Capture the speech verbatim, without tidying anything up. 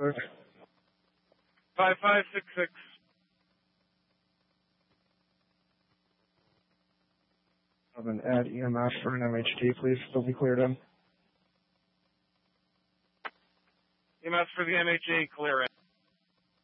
six. five five six six. Have an add E M S for an M H D, please. They'll be cleared in. E M S for the M H A, clear in.